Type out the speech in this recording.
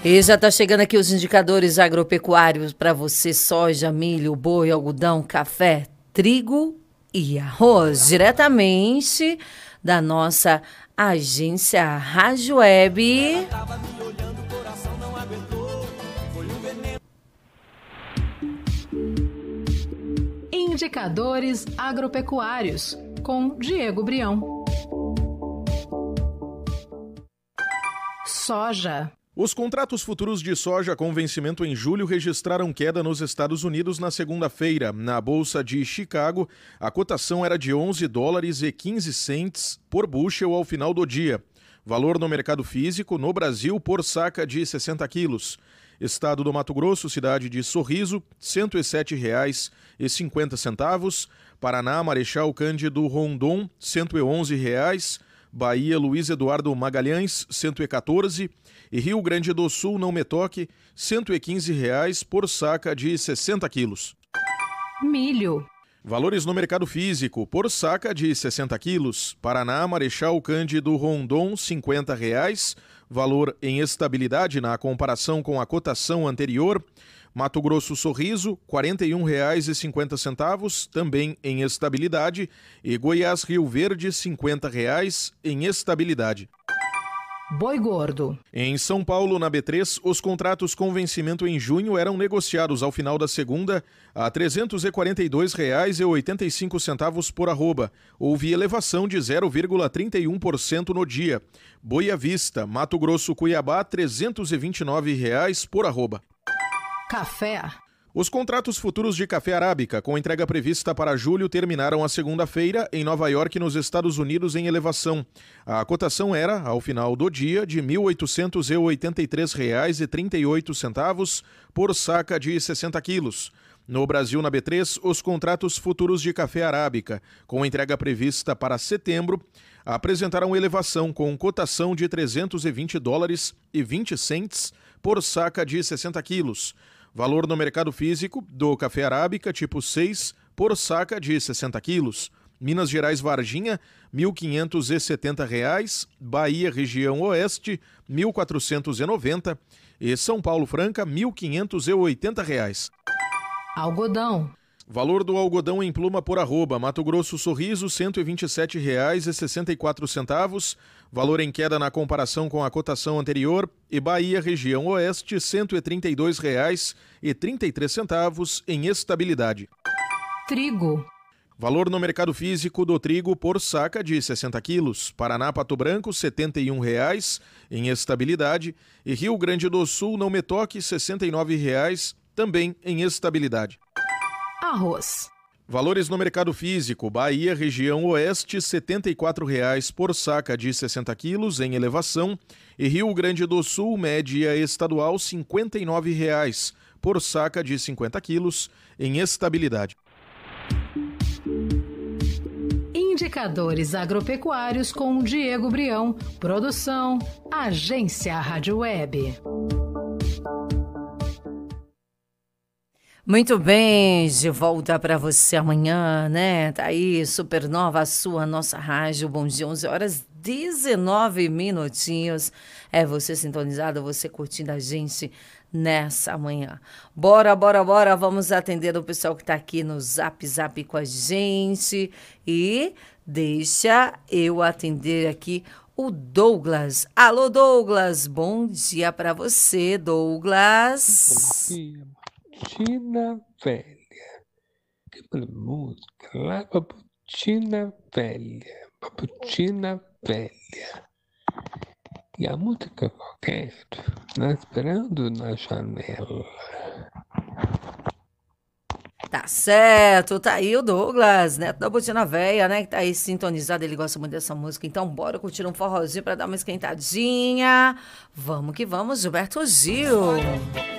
E já está chegando aqui os indicadores agropecuários para você: soja, milho, boi, algodão, café, trigo e arroz, diretamente da nossa agência Rádio Web. Indicadores agropecuários, com Diego Brião. Soja. Os contratos futuros de soja com vencimento em julho registraram queda nos Estados Unidos na segunda-feira. Na Bolsa de Chicago, a cotação era de $11,15 por bushel ao final do dia. Valor no mercado físico, no Brasil, por saca de 60 quilos. Estado do Mato Grosso, cidade de Sorriso, R$ 107,50. Paraná, Marechal Cândido Rondon, R$ 111. Bahia, Luiz Eduardo Magalhães, R$ 114. E Rio Grande do Sul, Não Me Toque, R$ 115 por saca de 60 quilos. Milho. Valores no mercado físico, por saca de 60 quilos. Paraná, Marechal Cândido Rondon, R$ 50. Valor em estabilidade na comparação com a cotação anterior. Mato Grosso Sorriso, R$ 41,50, também em estabilidade. E Goiás Rio Verde, R$ 50 em estabilidade. Boi gordo. Em São Paulo, na B3, os contratos com vencimento em junho eram negociados ao final da segunda a R$ 342,85 por arroba. Houve elevação de 0,31% no dia. Boi à vista, Mato Grosso Cuiabá, R$ 329 por arroba. Café. Os contratos futuros de café arábica, com entrega prevista para julho, terminaram a segunda-feira em Nova York, nos Estados Unidos, em elevação. A cotação era, ao final do dia, de R$ 1.883,38 por saca de 60 quilos. No Brasil, na B3, os contratos futuros de café arábica, com entrega prevista para setembro, apresentaram elevação com cotação de $320,20 por saca de 60 quilos. Valor no mercado físico do café arábica tipo 6 por saca de 60 quilos. Minas Gerais Varginha, R$ 1.570. Bahia região oeste, R$ 1.490. E São Paulo Franca, R$ 1.580. Algodão. Valor do algodão em pluma por arroba, Mato Grosso Sorriso, R$ 127,64. Valor em queda na comparação com a cotação anterior. E Bahia, região oeste, R$ 132,33 em estabilidade. Trigo. Valor no mercado físico do trigo por saca de 60 quilos. Paraná, Pato Branco, R$ 71,00 em estabilidade. E Rio Grande do Sul, Não Me Toque, R$ 69,00 também em estabilidade. Arroz. Valores no mercado físico, Bahia, região oeste, R$ 74,00 por saca de 60 quilos em elevação. E Rio Grande do Sul, média estadual, R$ 59,00 por saca de 50 quilos em estabilidade. Indicadores agropecuários com Diego Brião. Produção, Agência Rádio Web. Muito bem, de volta para você amanhã, né? Tá aí, Supernova, a sua, nossa rádio. Bom dia, 11h19. É você sintonizado, você curtindo a gente nessa manhã. Bora, vamos atender o pessoal que tá aqui no Zap com a gente. E deixa eu atender aqui o Douglas. Alô, Douglas, bom dia para você, Douglas. Bom dia. Paputina velha. Que música lá, Paputina velha. Paputina velha. E a música qualquer, esperando na janela. Tá certo, tá aí o Douglas, neto da Botina Véia, né, que tá aí sintonizado, ele gosta muito dessa música, então bora curtir um forrozinho pra dar uma esquentadinha. Vamos que vamos, Gilberto Gil.